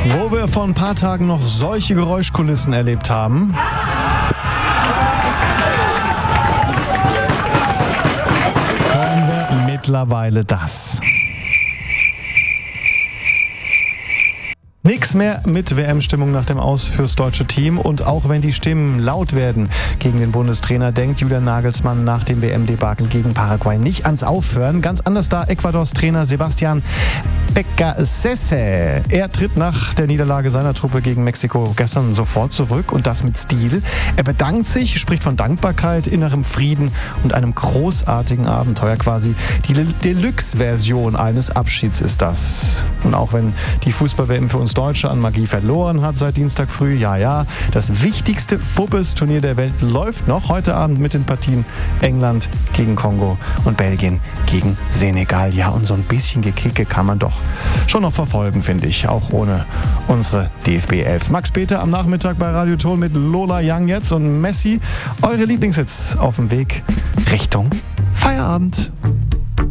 Wo wir vor ein paar Tagen noch solche Geräuschkulissen erlebt haben, hören wir mittlerweile das. Nix mehr mit WM-Stimmung nach dem Aus fürs deutsche Team. Und auch wenn die Stimmen laut werden gegen den Bundestrainer, denkt Julian Nagelsmann nach dem WM-Debakel gegen Paraguay nicht ans Aufhören. Ganz anders da Ecuadors Trainer Sebastián Beccacece. Er tritt nach der Niederlage seiner Truppe gegen Mexiko gestern sofort zurück und das mit Stil. Er bedankt sich, spricht von Dankbarkeit, innerem Frieden und einem großartigen Abenteuer quasi. Die Deluxe-Version eines Abschieds ist das. Und auch wenn die Fußball-WM für uns Deutsche an Magie verloren hat seit Dienstag früh, ja, das wichtigste Fuppes-Turnier der Welt läuft noch heute Abend mit den Partien England gegen Kongo und Belgien gegen Senegal. Ja, und so ein bisschen Gekicke kann man doch schon noch verfolgen, finde ich, auch ohne unsere DFB 11. Max Peter am Nachmittag bei Radio Ton mit Lola Young jetzt und Messi. Eure Lieblingshits auf dem Weg Richtung Feierabend.